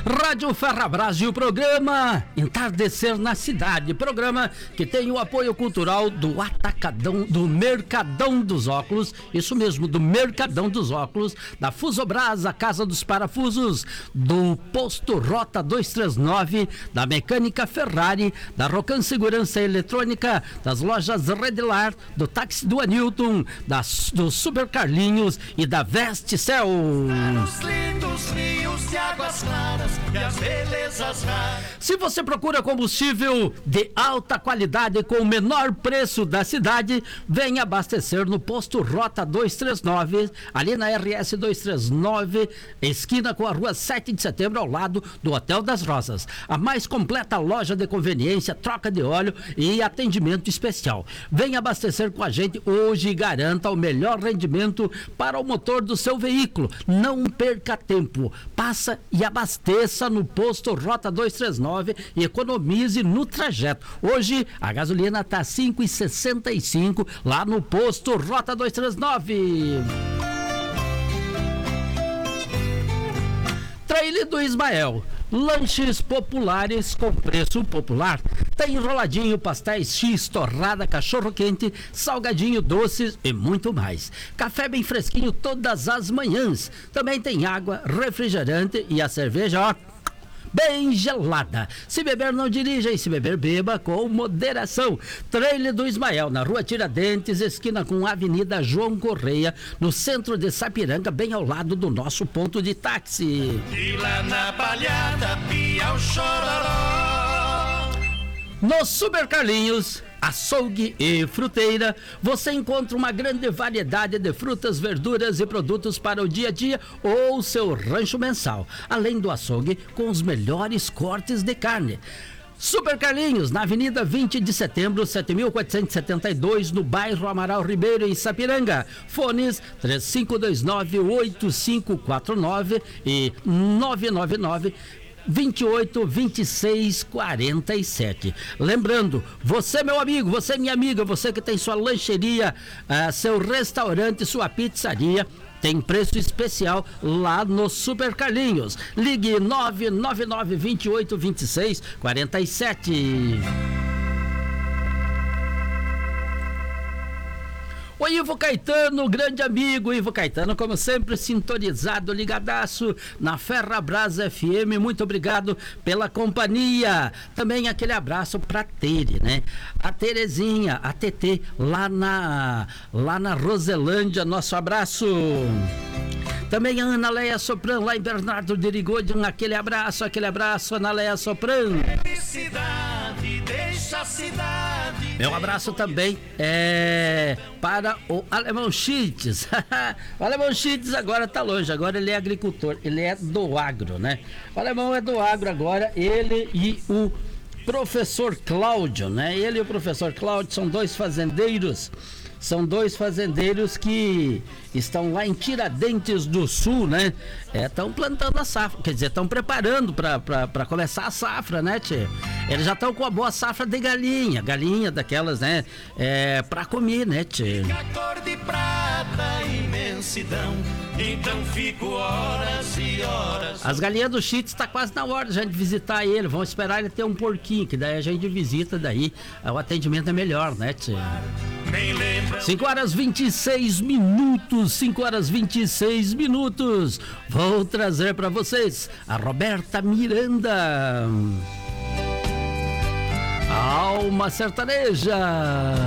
Rádio Ferrabras e o programa Entardecer na Cidade, programa que tem o apoio cultural do Atacadão, do Mercadão dos Óculos, isso mesmo, do Mercadão dos Óculos, da Fusobras, a Casa dos Parafusos, do Posto Rota 239, da Mecânica Ferrari, da Rocan Segurança Eletrônica, das lojas Redilar, do Táxi do Anilton, do Super Carlinhos e da Veste Céu. Os lindos rios de águas claras e as belezas raras. Se você procura combustível de alta qualidade com o menor preço da cidade, venha abastecer no Posto Rota 239, ali na RS 239, esquina com a rua 7 de setembro, ao lado do Hotel das Rosas. A mais completa loja de conveniência, troca de óleo e atendimento especial. Venha abastecer com a gente hoje e garanta o melhor rendimento para o motor do seu veículo. Não perca tempo. Passa e abasteça no Posto Rota 239 e economize no trajeto. Hoje a gasolina está 5,65 lá no Posto Rota 239. Trailer do Ismael. Lanches populares com preço popular. Tem enroladinho, pastéis X, torrada, cachorro-quente, salgadinho, doces e muito mais. Café bem fresquinho todas as manhãs. Também tem água, refrigerante e a cerveja, ó, bem gelada. Se beber, não dirija, e se beber, beba com moderação. Trailer do Ismael, na rua Tiradentes, esquina com a Avenida João Correia, no centro de Sapiranga, bem ao lado do nosso ponto de táxi. E lá na Palhada, pia o chororó. No Super Carlinhos, açougue e fruteira, você encontra uma grande variedade de frutas, verduras e produtos para o dia a dia ou seu rancho mensal. Além do açougue, com os melhores cortes de carne. Super Carlinhos, na Avenida 20 de Setembro, 7.472, no bairro Amaral Ribeiro, em Sapiranga. Fones 3529-8549 e 999 28 26 47. Lembrando, você, meu amigo, você, minha amiga, você que tem sua lancheria, seu restaurante, sua pizzaria, tem preço especial lá no Super Carlinhos. Ligue 999 28 26 47. O Ivo Caetano, grande amigo Ivo Caetano, como sempre, sintonizado, ligadaço na Ferrabras FM. Muito obrigado pela companhia. Também aquele abraço pra Tere, né? A Terezinha, a TT, lá na Roselândia, nosso abraço. Também a Ana Leia Sopran, lá em Bernardo de Rigode, aquele abraço, Ana Leia Sopran. Felicidade, deixa a cidade. Meu abraço também para o Alemão Chites. O Alemão Chites agora tá longe, agora ele é agricultor, ele é do agro, né? O Alemão é do agro agora, ele e o professor Cláudio, né? Ele e o professor Cláudio são dois fazendeiros. São dois fazendeiros que estão lá em Tiradentes do Sul, né? Estão plantando a safra, quer dizer, estão preparando para começar a safra, né, tchê? Eles já estão com a boa safra de galinha daquelas, né? Para comer, né, tchê? A cor de prata, imensidão, então fico horas e horas. As galinhas do Chites tá quase na hora de a gente visitar ele, vamos esperar ele ter um porquinho, que daí a gente visita, daí o atendimento é melhor, né, tchê? 5 horas 26 minutos, 5 horas 26 minutos. Vou trazer para vocês a Roberta Miranda. Alma Sertaneja.